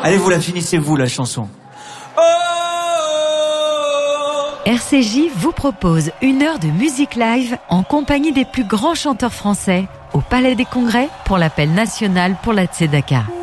Allez, vous la finissez, vous, la chanson. RCJ vous propose 1 heure de musique live en compagnie des plus grands chanteurs français au Palais des Congrès pour l'appel national pour la Tzedaka.